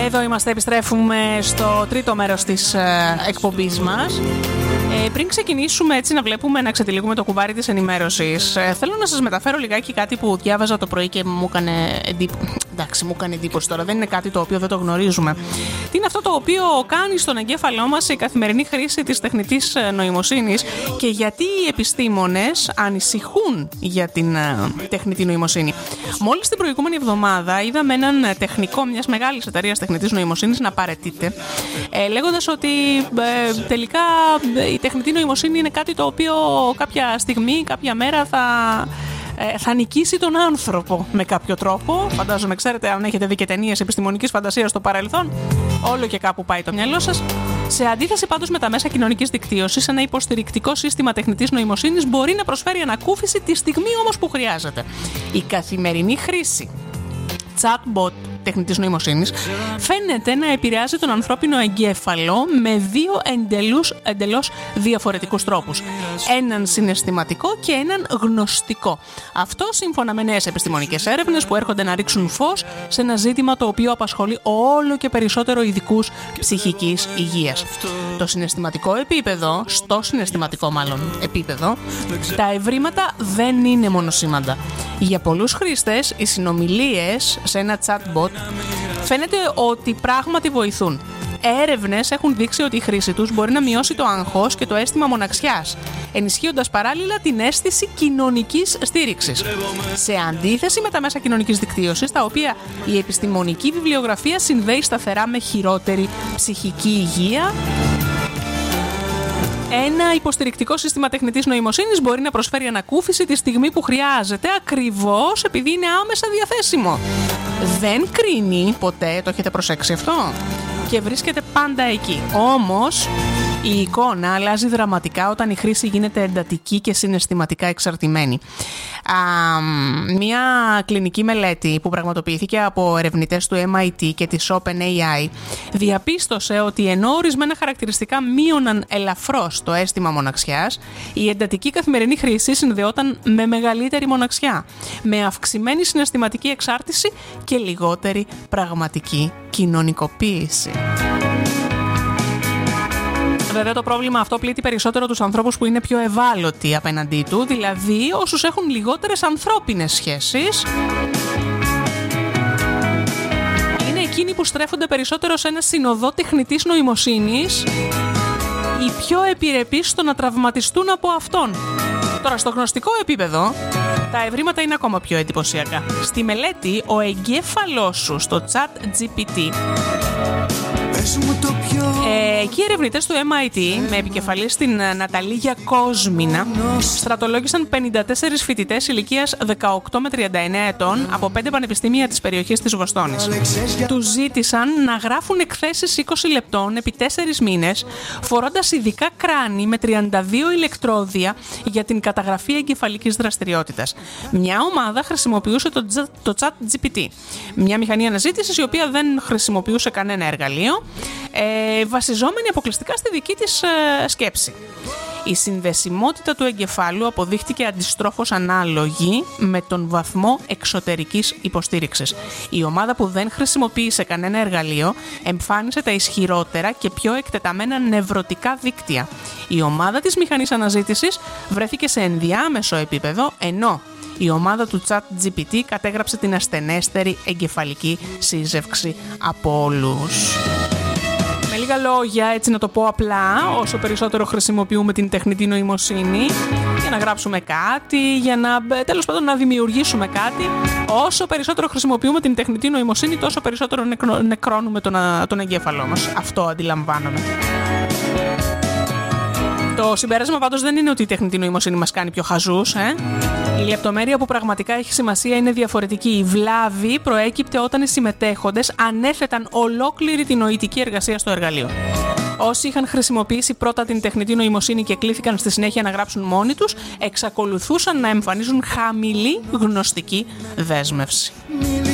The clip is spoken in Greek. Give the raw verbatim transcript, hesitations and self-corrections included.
Εδώ είμαστε, επιστρέφουμε στο τρίτο μέρος της ε, εκπομπής μας. Ε, πριν ξεκινήσουμε έτσι να βλέπουμε να ξετυλίγουμε το κουβάρι της ενημέρωσης, ε, θέλω να σας μεταφέρω λιγάκι κάτι που διάβαζα το πρωί και μου έκανε εντύπωση. Εντάξει, μου έκανε εντύπωση τώρα, δεν είναι κάτι το οποίο δεν το γνωρίζουμε. Τι είναι αυτό το οποίο κάνει στον εγκέφαλό μας η καθημερινή χρήση της τεχνητής νοημοσύνης και γιατί οι επιστήμονες ανησυχούν για την ε, τεχνητή νοημοσύνη. Μόλις την προηγούμενη εβδομάδα είδαμε έναν τεχνικό μιας μεγάλης εταιρείας τεχνητής νοημοσύνης να παραιτείται, ε, λέγοντας ότι ε, τελικά ε, η τεχνητή νοημοσύνη είναι κάτι το οποίο κάποια στιγμή, κάποια μέρα θα, ε, θα νικήσει τον άνθρωπο με κάποιο τρόπο. Φαντάζομαι, ξέρετε, αν έχετε δει και ταινίες επιστημονικής φαντασίας στο παρελθόν, όλο και κάπου πάει το μυαλό σας. Σε αντίθεση πάντως με τα μέσα κοινωνικής δικτύωσης, ένα υποστηρικτικό σύστημα τεχνητής νοημοσύνης μπορεί να προσφέρει ανακούφιση τη στιγμή όμως που χρειάζεται. Η καθημερινή χρήση chatbot τεχνητής νοημοσύνης φαίνεται να επηρεάζει τον ανθρώπινο εγκέφαλο με δύο εντελώς, εντελώς διαφορετικούς τρόπους. Έναν συναισθηματικό και έναν γνωστικό. Αυτό σύμφωνα με νέες επιστημονικές έρευνες που έρχονται να ρίξουν φως σε ένα ζήτημα το οποίο απασχολεί όλο και περισσότερο ειδικούς ψυχικής υγείας. Το συναισθηματικό επίπεδο, στο συναισθηματικό μάλλον επίπεδο, τα ευρήματα δεν είναι μονοσήμαντα. Για πολλούς χρήστες, οι συνομιλίες σε ένα chatbot φαίνεται ότι πράγματι βοηθούν. Έρευνες έχουν δείξει ότι η χρήση τους μπορεί να μειώσει το άγχος και το αίσθημα μοναξιάς, ενισχύοντας παράλληλα την αίσθηση κοινωνικής στήριξης. Σε αντίθεση με τα μέσα κοινωνικής δικτύωσης, τα οποία η επιστημονική βιβλιογραφία συνδέει σταθερά με χειρότερη ψυχική υγεία, ένα υποστηρικτικό σύστημα τεχνητής νοημοσύνης μπορεί να προσφέρει ανακούφιση τη στιγμή που χρειάζεται, ακριβώς επειδή είναι άμεσα διαθέσιμο. Δεν κρίνει ποτέ, το έχετε προσέξει αυτό, και βρίσκεται πάντα εκεί. Όμως, η εικόνα αλλάζει δραματικά όταν η χρήση γίνεται εντατική και συναισθηματικά εξαρτημένη. Α, μια κλινική μελέτη που πραγματοποιήθηκε από ερευνητές του εμ άι τι και της OpenAI διαπίστωσε ότι ενώ ορισμένα χαρακτηριστικά μείωναν ελαφρώς το αίσθημα μοναξιάς, η εντατική καθημερινή χρήση συνδεόταν με μεγαλύτερη μοναξιά, με αυξημένη συναισθηματική εξάρτηση και λιγότερη πραγματική κοινωνικοποίηση. Βέβαια το πρόβλημα αυτό πλήττει περισσότερο τους ανθρώπους που είναι πιο ευάλωτοι απέναντί του, δηλαδή όσους έχουν λιγότερες ανθρώπινες σχέσεις. Είναι εκείνοι που στρέφονται περισσότερο σε ένα συνοδό τεχνητής νοημοσύνης, οι πιο επιρρεπείς στο να τραυματιστούν από αυτόν. Τώρα, στο γνωστικό επίπεδο, τα ευρήματα είναι ακόμα πιο εντυπωσιακά. Στη μελέτη, ο εγκέφαλός σου στο ChatGPT, Ε, εκεί οι ερευνητές του εμ άι τι, με επικεφαλής την Ναταλίγια Κόσμινα, στρατολόγησαν πενήντα τέσσερις φοιτητές ηλικίας δεκαοκτώ με τριάντα εννέα ετών από πέντε πανεπιστήμια της περιοχής της Βοστόνης. Τους ζήτησαν να γράφουν εκθέσεις είκοσι λεπτών επί τέσσερις μήνες, φορώντας ειδικά κράνη με τριάντα δύο ηλεκτρόδια για την καταγραφή εγκεφαλικής δραστηριότητας. Μια ομάδα χρησιμοποιούσε το, το ChatGPT, μια μηχανή αναζήτησης η οποία δεν χρησιμοποιούσε κανένα εργαλείο, Ε, βασιζόμενη αποκλειστικά στη δική της ε, σκέψη. Η συνδεσιμότητα του εγκεφάλου αποδείχτηκε αντιστρόφως ανάλογη με τον βαθμό εξωτερικής υποστήριξης. Η ομάδα που δεν χρησιμοποίησε κανένα εργαλείο εμφάνισε τα ισχυρότερα και πιο εκτεταμένα νευρωτικά δίκτυα. Η ομάδα της μηχανής αναζήτησης βρέθηκε σε ενδιάμεσο επίπεδο, ενώ η ομάδα του ChatGPT κατέγραψε την ασθενέστερη εγκεφαλική σύζευξη από όλους. Με λίγα λόγια, έτσι να το πω απλά, όσο περισσότερο χρησιμοποιούμε την τεχνητή νοημοσύνη για να γράψουμε κάτι, για να, τέλος πάντων, να δημιουργήσουμε κάτι, όσο περισσότερο χρησιμοποιούμε την τεχνητή νοημοσύνη, τόσο περισσότερο νεκρό, νεκρώνουμε τον, τον εγκέφαλό μας. Αυτό αντιλαμβάνομαι. Το συμπέρασμα πάντως δεν είναι ότι η τεχνητή νοημοσύνη μας κάνει πιο χαζούς, ε? Η λεπτομέρεια που πραγματικά έχει σημασία είναι διαφορετική. Η βλάβη προέκυπτε όταν οι συμμετέχοντες ανέθεταν ολόκληρη την νοητική εργασία στο εργαλείο. Όσοι είχαν χρησιμοποιήσει πρώτα την τεχνητή νοημοσύνη και κλήθηκαν στη συνέχεια να γράψουν μόνοι τους, εξακολουθούσαν να εμφανίζουν χαμηλή γνωστική δέσμευση.